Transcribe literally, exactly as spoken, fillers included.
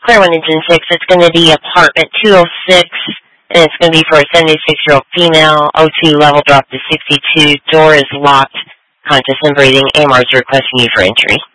Clear one, Engine six. It's going to be apartment two oh six, and it's going to be for a seventy-six-year-old female. O two level drop to sixty-two. Door is locked. Conscious and breathing. A M R is requesting you for entry.